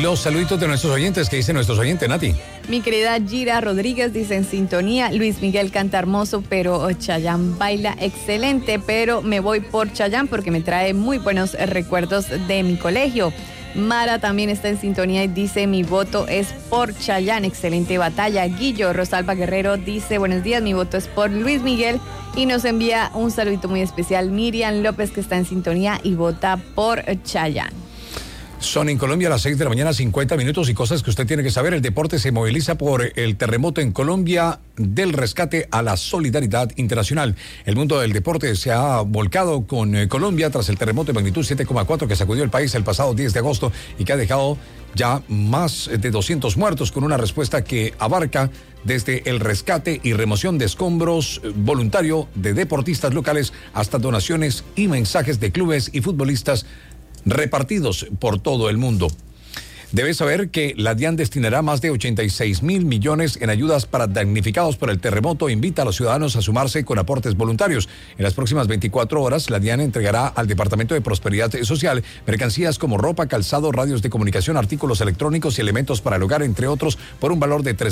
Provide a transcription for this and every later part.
los saluditos de nuestros oyentes. ¿Qué dicen nuestros oyentes, Nati? Mi querida Gira Rodríguez dice en sintonía, Luis Miguel canta hermoso, pero Chayanne baila excelente, pero me voy por Chayanne porque me trae muy buenos recuerdos de mi colegio. Mara también está en sintonía y dice, mi voto es por Chayanne, excelente batalla. Guillo Rosalba Guerrero dice, buenos días, mi voto es por Luis Miguel, y nos envía un saludito muy especial Miriam López, que está en sintonía y vota por Chayanne. Son en Colombia a las 6 de la mañana, 50 minutos, y cosas que usted tiene que saber. El deporte se moviliza por el terremoto en Colombia, del rescate a la solidaridad internacional. El mundo del deporte se ha volcado con Colombia tras el terremoto de magnitud 7,4 que sacudió el país el pasado 10 de agosto y que ha dejado ya más de 200 muertos, con una respuesta que abarca desde el rescate y remoción de escombros voluntario de deportistas locales hasta donaciones y mensajes de clubes y futbolistas repartidos por todo el mundo. Debes saber que la DIAN destinará más de 86.000 millones en ayudas para damnificados por el terremoto. Invita a los ciudadanos a sumarse con aportes voluntarios. En las próximas 24 horas, la DIAN entregará al Departamento de Prosperidad Social mercancías como ropa, calzado, radios de comunicación, artículos electrónicos y elementos para el hogar, entre otros, por un valor de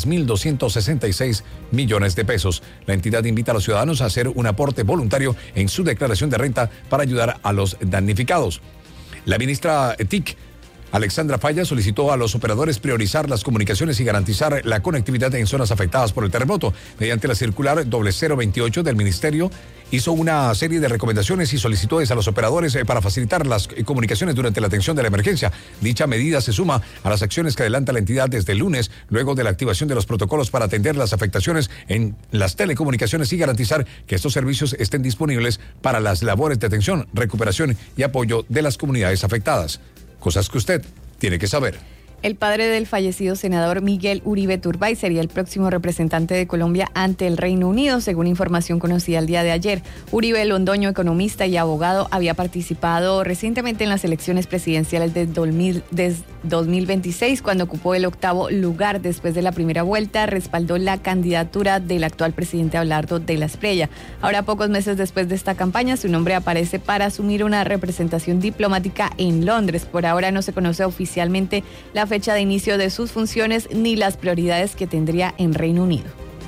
3.266 millones de pesos. La entidad invita a los ciudadanos a hacer un aporte voluntario en su declaración de renta para ayudar a los damnificados. La ministra TIC, Alexandra Falla, solicitó a los operadores priorizar las comunicaciones y garantizar la conectividad en zonas afectadas por el terremoto. Mediante la circular 0028 del ministerio, hizo una serie de recomendaciones y solicitudes a los operadores para facilitar las comunicaciones durante la atención de la emergencia. Dicha medida se suma a las acciones que adelanta la entidad desde el lunes, luego de la activación de los protocolos para atender las afectaciones en las telecomunicaciones y garantizar que estos servicios estén disponibles para las labores de atención, recuperación y apoyo de las comunidades afectadas. Cosas que usted tiene que saber. El padre del fallecido senador Miguel Uribe Turbay sería el próximo representante de Colombia ante el Reino Unido, según información conocida el día de ayer. Uribe Londoño, economista y abogado, había participado recientemente en las elecciones presidenciales de 2026, cuando ocupó el 8º lugar después de la primera vuelta. Respaldó la candidatura del actual presidente Abelardo de la Espriella. Ahora, pocos meses después de esta campaña, su nombre aparece para asumir una representación diplomática en Londres. Por ahora no se conoce oficialmente la fecha de inicio de sus funciones ni las prioridades que tendría en Reino Unido.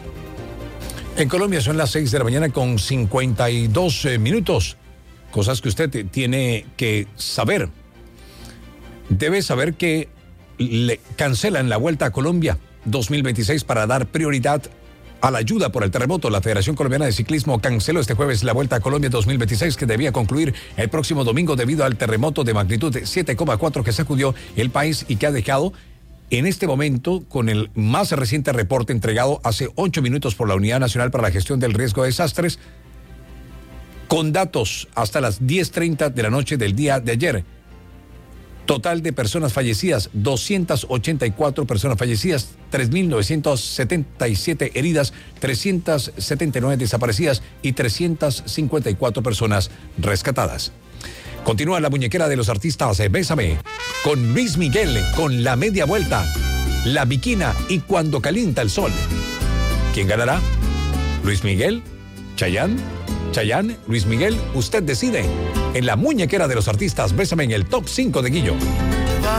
En Colombia son las 6 de la mañana con 52 minutos. Cosas que usted tiene que saber. Debe saber que le cancelan la Vuelta a Colombia 2026 para dar prioridad a la ayuda por el terremoto. La Federación Colombiana de Ciclismo canceló este jueves la Vuelta a Colombia 2026, que debía concluir el próximo domingo debido al terremoto de magnitud 7,4 que sacudió el país y que ha dejado en este momento, con el más reciente reporte entregado hace 8 minutos por la Unidad Nacional para la Gestión del Riesgo de Desastres, con datos hasta las 10:30 de la noche del día de ayer. Total de personas fallecidas, 284 personas fallecidas, 3.977 heridas, 379 desaparecidas y 354 personas rescatadas. Continúa la muñequera de los artistas Bésame, con Luis Miguel, con La Media Vuelta, La Bikina y Cuando Calienta el Sol. ¿Quién ganará? ¿Luis Miguel? ¿Chayanne? Chayanne, Luis Miguel, usted decide. En la muñequera de los artistas, Bésame, en el Top 5 de Guillo.